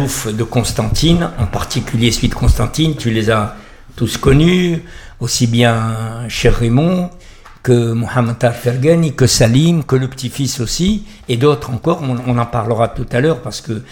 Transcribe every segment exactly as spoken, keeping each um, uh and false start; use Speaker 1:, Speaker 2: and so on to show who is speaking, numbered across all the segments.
Speaker 1: Malouf de Constantine, en particulier celui de Constantine, tu les as tous connus, aussi bien Cher Raymond que Mohamed Al-Fergani, que Salim, que le petit-fils aussi, et d'autres encore, on, on en parlera tout à l'heure parce que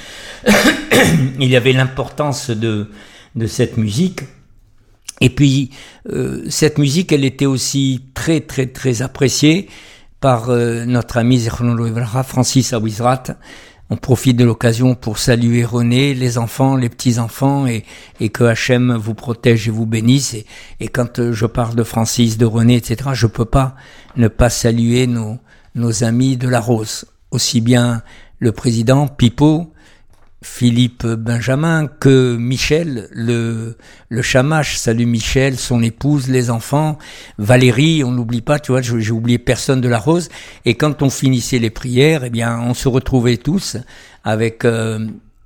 Speaker 1: il y avait l'importance de, de cette musique. Et puis, euh, cette musique, elle était aussi très, très, très appréciée par euh, notre ami Zikroullah Ibrahim, Francis Aouizrat. On profite de l'occasion pour saluer René, les enfants, les petits-enfants, et, et que Hachem vous protège et vous bénisse. Et, et quand je parle de Francis, de René, et cetera, je peux pas ne pas saluer nos, nos amis de la Rose. Aussi bien le président Pipo, Philippe Benjamin, que Michel, le, le Chamache. Salut Michel, son épouse, les enfants, Valérie, on n'oublie pas, tu vois, j'ai oublié personne de la Rose. Et quand on finissait les prières, eh bien, on se retrouvait tous avec, euh,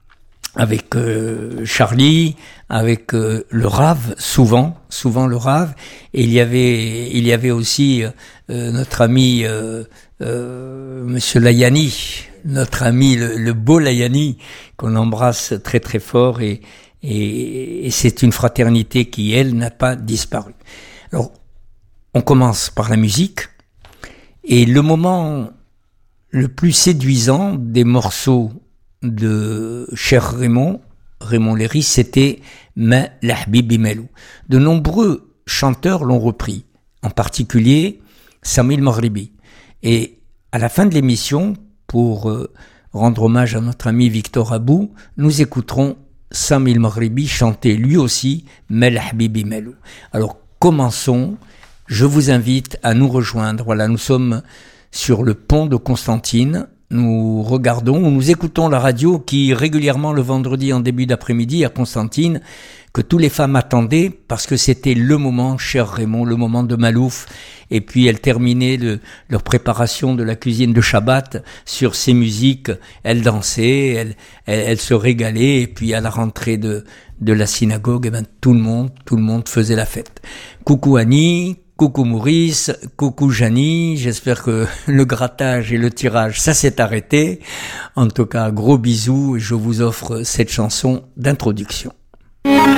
Speaker 1: avec, euh, Charlie, avec, euh, le Rave, souvent, souvent le Rave. Et il y avait, il y avait aussi, euh, notre ami, euh, euh, Monsieur Layani, notre ami, le, le beau Layani, qu'on embrasse très très fort, et, et, et c'est une fraternité qui, elle, n'a pas disparu. Alors, on commence par la musique, et le moment le plus séduisant des morceaux de Cher Raymond, Raymond Léry, c'était Ma l'Ahbibi Melou. De nombreux chanteurs l'ont repris, en particulier Sami al-Maghribi. Et à la fin de l'émission, pour euh, rendre hommage à notre ami Victor Abou, nous écouterons Sami al-Maghribi chanter lui aussi Mel Habibi Melou. Alors commençons, je vous invite à nous rejoindre. Voilà, nous sommes sur le pont de Constantine, nous regardons, nous écoutons la radio qui régulièrement le vendredi en début d'après-midi à Constantine, que tous les femmes attendaient parce que c'était le moment, Cher Raymond, le moment de Malouf. Et puis elles terminaient de, leur préparation de la cuisine de Shabbat sur ces musiques. Elles dansaient, elles, elles, elles se régalaient. Et puis à la rentrée de, de la synagogue, eh ben, tout le monde, tout le monde faisait la fête. Coucou Annie, coucou Maurice, coucou Janie. J'espère que le grattage et le tirage, ça s'est arrêté. En tout cas, gros bisous et je vous offre cette chanson d'introduction.